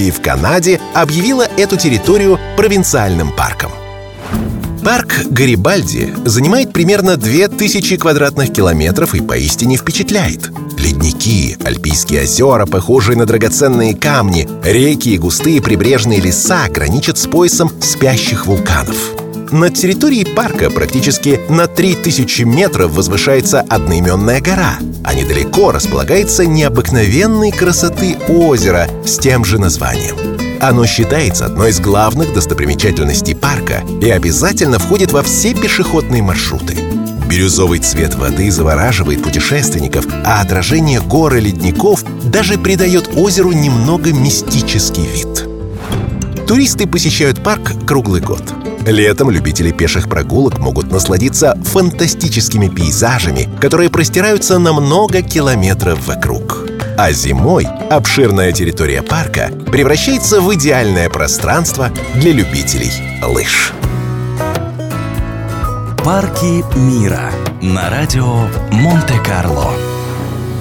и в Канаде объявила эту территорию провинциальным парком. Парк Гарибальди занимает примерно 2000 квадратных километров и поистине впечатляет. Ледники, альпийские озера, похожие на драгоценные камни, реки и густые прибрежные леса граничат с поясом спящих вулканов. Над территорией парка практически на 3000 метров возвышается одноименная гора, а недалеко располагается необыкновенной красоты озеро с тем же названием. Оно считается одной из главных достопримечательностей парка и обязательно входит во все пешеходные маршруты. Бирюзовый цвет воды завораживает путешественников, а отражение гор и ледников даже придает озеру немного мистический вид. Туристы посещают парк круглый год. Летом любители пеших прогулок могут насладиться фантастическими пейзажами, которые простираются на много километров вокруг. А зимой обширная территория парка превращается в идеальное пространство для любителей лыж. Парки мира на радио Монте-Карло.